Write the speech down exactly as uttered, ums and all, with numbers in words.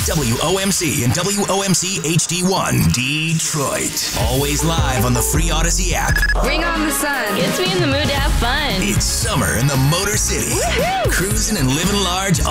W O M C and W O M C H D one, Detroit. Always live on the free Odyssey app. Bring on the sun. Gets me in the mood to have fun. It's summer in the Motor City. Woohoo! Cruising and living large